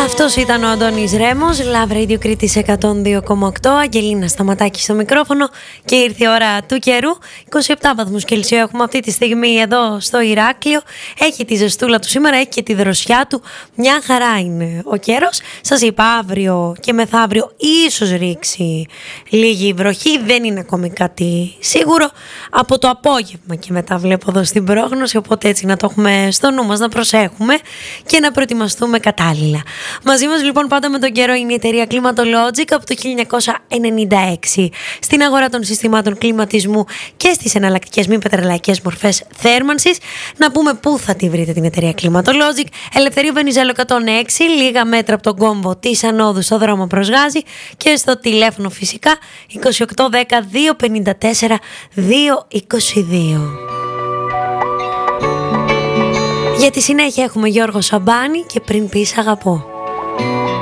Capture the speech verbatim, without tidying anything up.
Αυτός ήταν ο Αντώνης Ρέμος, Love Radio Κρήτης εκατόν δύο κόμμα οκτώ, Αγγελίνα Σταματάκη στο μικρόφωνο και ήρθε η ώρα του καιρού. είκοσι επτά βαθμούς Κελσίου έχουμε αυτή τη στιγμή εδώ στο Ηράκλειο. Έχει τη ζεστούλα του σήμερα, έχει και τη δροσιά του. Μια χαρά είναι ο καιρός. Σας είπα, αύριο και μεθαύριο ίσως ρίξει λίγη βροχή. Δεν είναι ακόμη κάτι σίγουρο. Από το απόγευμα και μετά βλέπω εδώ στην πρόγνωση, οπότε έτσι να το έχουμε στο νου μας, να προσέχουμε και να προετοιμαστούμε κατάλληλα. Μαζί μας λοιπόν πάντα με τον καιρό είναι η εταιρεία Climatologic από το χίλια εννιακόσια ενενήντα έξι στην αγορά των συστημάτων κλιματισμού και στις εναλλακτικές μη πετρελαϊκές μορφές θέρμανσης. Να πούμε πού θα τη βρείτε την εταιρεία Climatologic. Ελευθερίου Βενιζέλου εκατόν έξι, λίγα μέτρα από τον κόμβο της Ανόδου στο δρόμο προς Γάζη, και στο τηλέφωνο φυσικά είκοσι οκτώ δέκα δύο πενήντα τέσσερα δύο είκοσι δύο. Για τη συνέχεια έχουμε Γιώργο Σαμπάνη και Πριν πεις αγαπώ.